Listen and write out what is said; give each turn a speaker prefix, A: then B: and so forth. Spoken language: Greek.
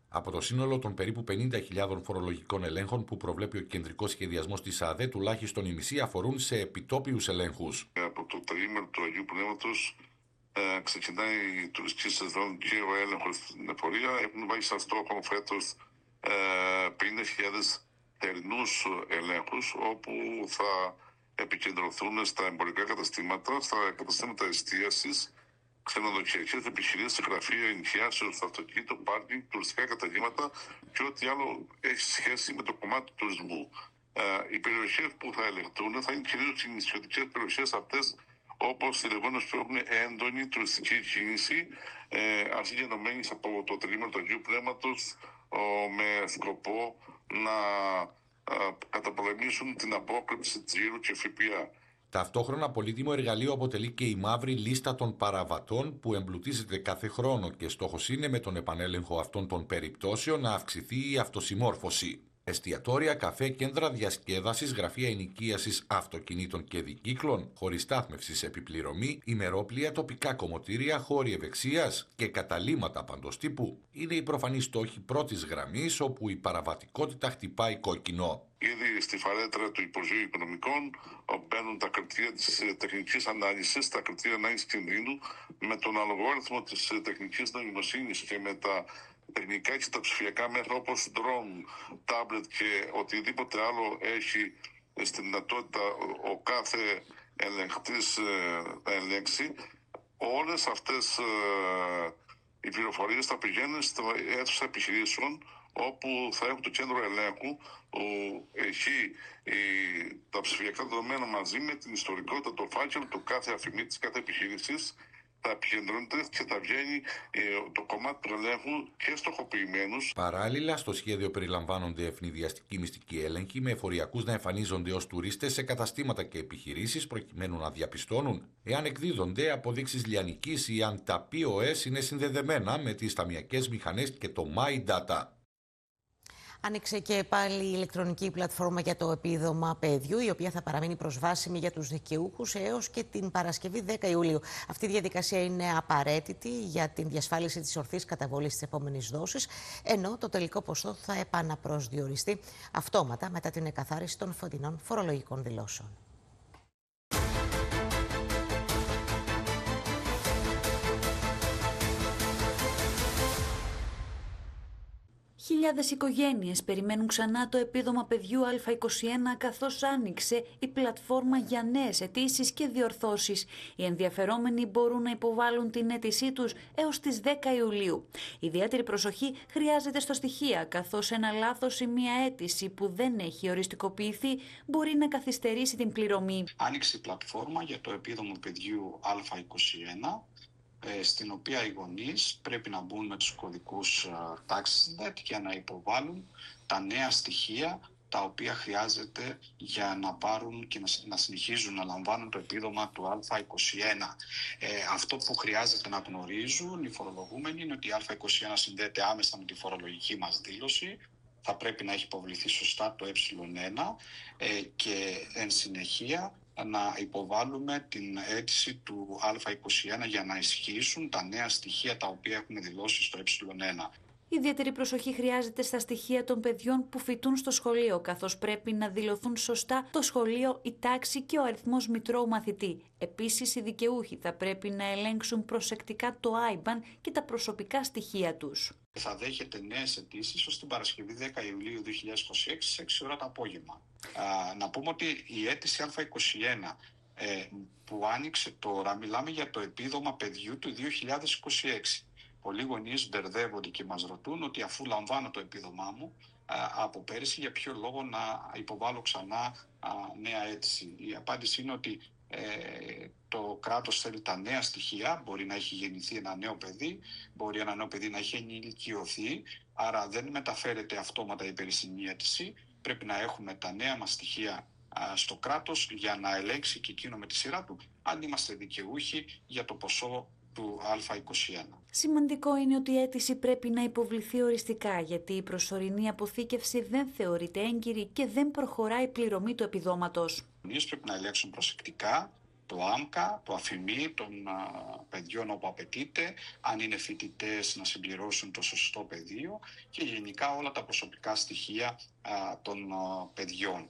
A: Από το σύνολο των περίπου 50.000 φορολογικών ελέγχων που προβλέπει ο κεντρικός σχεδιασμός της ΑΔΕ, τουλάχιστον οι μισοί αφορούν σε επιτόπιους ελέγχους.
B: Από το τριήμερο του Αγίου Πνεύματος ξεκινάει η τουριστική σεζόν και ο έλεγχος στην εφορία. Έχουν βάλει σαν στόχο φέτος 50.000 θερινούς ελέγχους, όπου θα επικεντρωθούν στα εμπορικά καταστήματα, στα καταστήματα εστίασης, ξενοδοχειακές επιχειρήσεις, γραφεία ενοικιάσεως, αυτοκίνητο, πάρκινγκ, τουριστικά καταγήματα και ό,τι άλλο έχει σχέση με το κομμάτι του τουρισμού. Οι περιοχές που θα ελεγχθούν θα είναι κυρίως οι νησιωτικές περιοχές αυτές, όπως οι λεγόμενες που έχουν έντονη τουριστική κίνηση, αυτή γενομένη από το τριήμερο του Αγίου Πνεύματος, με σκοπό να καταπολεμήσουν την απόκρυψη τζίρου και ΦΠΑ.
A: Ταυτόχρονα, πολύτιμο εργαλείο αποτελεί και η μαύρη λίστα των παραβατών που εμπλουτίζεται κάθε χρόνο και στόχος είναι με τον επανέλεγχο αυτών των περιπτώσεων να αυξηθεί η αυτοσημόρφωση. Εστιατόρια, καφέ, κέντρα διασκέδασης, γραφεία ενοικίασης αυτοκινήτων και δικύκλων, χώροι στάθμευσης επιπληρωμή, ημερόπλια, τοπικά κομμωτήρια, χώροι ευεξίας και καταλύματα παντός τύπου είναι οι προφανείς στόχοι πρώτης γραμμής όπου η παραβατικότητα χτυπάει κόκκινο.
B: Ήδη στη φαρέτρα του Υπουργείου Οικονομικών μπαίνουν τα κριτήρια της τεχνικής ανάλυσης, τα κριτήρια ανάλυσης κινδύνου, με τον αλγόριθμο της τεχνικής νοημοσύνης και με τα τεχνικά και τα ψηφιακά μέσα όπως drone, tablet και οτιδήποτε άλλο έχει στη δυνατότητα ο κάθε ελεγχτής να ελέγξει. Όλες αυτές οι πληροφορίες θα πηγαίνουν στην αίθουσα επιχειρήσεων, όπου θα έχουν το κέντρο ελέγχου, έχει τα ψηφιακά δεδομένα μαζί με την ιστορικότητα, το φάκελο του κάθε αφημίτης, κάθε επιχείρησης, θα επικεντρώνεται και θα βγαίνει το κομμάτι του ελέγχου και στοχοποιημένους.
A: Παράλληλα, στο σχέδιο περιλαμβάνονται ευνηδιαστικοί μυστικοί έλεγχοι με εφοριακούς να εμφανίζονται ως τουρίστες σε καταστήματα και επιχειρήσεις προκειμένου να διαπιστώνουν εάν εκδίδονται αποδείξεις λιανικής ή αν τα POS είναι συνδεδεμένα με τις ταμιακές μηχανές και το My Data.
C: Άνοιξε και πάλι η ηλεκτρονική πλατφόρμα για το επίδομα παιδιού, η οποία θα παραμείνει προσβάσιμη για τους δικαιούχους έως και την Παρασκευή 10 Ιουλίου. Αυτή η διαδικασία είναι απαραίτητη για την διασφάλιση της ορθής καταβολής της επόμενης δόσης, ενώ το τελικό ποσό θα επαναπροσδιοριστεί αυτόματα μετά την εκαθάριση των φετινών φορολογικών δηλώσεων.
D: Χιλιάδες οικογένειες περιμένουν ξανά το επίδομα παιδιού Α21, καθώς άνοιξε η πλατφόρμα για νέες αιτήσεις και διορθώσεις. Οι ενδιαφερόμενοι μπορούν να υποβάλουν την αίτησή τους έως τις 10 Ιουλίου. Ιδιαίτερη προσοχή χρειάζεται στο στοιχεία, καθώς ένα λάθος ή μια αίτηση που δεν έχει οριστικοποιηθεί μπορεί να καθυστερήσει την πληρωμή.
E: Άνοιξε η πλατφόρμα για το επίδομα παιδιού Α21, στην οποία οι γονείς πρέπει να μπουν με τους κωδικούς TaxNet για να υποβάλουν τα νέα στοιχεία τα οποία χρειάζεται για να πάρουν και να συνεχίζουν να λαμβάνουν το επίδομα του Α21. Αυτό που χρειάζεται να γνωρίζουν οι φορολογούμενοι είναι ότι η Α21 συνδέεται άμεσα με τη φορολογική μας δήλωση. Θα πρέπει να έχει υποβληθεί σωστά το Ε1 και εν συνεχεία να υποβάλουμε την αίτηση του Α21 για να ισχύσουν τα νέα στοιχεία τα οποία έχουμε δηλώσει στο Ε1.
D: Ιδιαίτερη προσοχή χρειάζεται στα στοιχεία των παιδιών που φοιτούν στο σχολείο, καθώς πρέπει να δηλωθούν σωστά το σχολείο, η τάξη και ο αριθμός μητρώου μαθητή. Επίσης, οι δικαιούχοι θα πρέπει να ελέγξουν προσεκτικά το IBAN και τα προσωπικά στοιχεία τους.
E: Θα δέχεται νέες αιτήσεις ως την Παρασκευή 10 Ιουλίου 2026 σε 6 ώρα το απόγευμα. Να πούμε ότι η αίτηση Α21 που άνοιξε τώρα, μιλάμε για το επίδομα παιδιού του 2026. Πολλοί γονείς μπερδεύονται και μας ρωτούν ότι αφού λαμβάνω το επίδομά μου από πέρυσι, για ποιο λόγο να υποβάλω ξανά νέα αίτηση. Η απάντηση είναι ότι το κράτος θέλει τα νέα στοιχεία. Μπορεί να έχει γεννηθεί ένα νέο παιδί, μπορεί ένα νέο παιδί να έχει ενηλικιωθεί, άρα δεν μεταφέρεται αυτόματα η περσινή αίτηση. Πρέπει να έχουμε τα νέα μας στοιχεία στο κράτος για να ελέγξει και εκείνο με τη σειρά του αν είμαστε δικαιούχοι για το ποσό του Α21.
D: Σημαντικό είναι ότι η αίτηση πρέπει να υποβληθεί οριστικά, γιατί η προσωρινή αποθήκευση δεν θεωρείται έγκυρη και δεν προχωράει η πληρωμή του επιδόματος.
E: Οι γονείς πρέπει να ελέγξουν προσεκτικά το ΆΜΚΑ, το αφημί των παιδιών όπου απαιτείται, αν είναι φοιτητές να συμπληρώσουν το σωστό πεδίο και γενικά όλα τα προσωπικά στοιχεία των παιδιών.